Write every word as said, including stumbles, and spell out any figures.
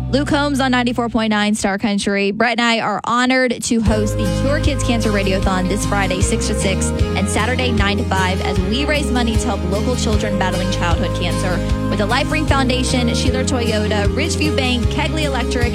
Luke Combs on ninety-four point nine Star Country. Brett and I are honored to host the Cure Kids Cancer Radiothon this Friday, six to six, and Saturday, nine to five, as we raise money to help local children battling childhood cancer with the Life Ring Foundation, Sheeler Toyota, Ridgeview Bank, Kegley Electric,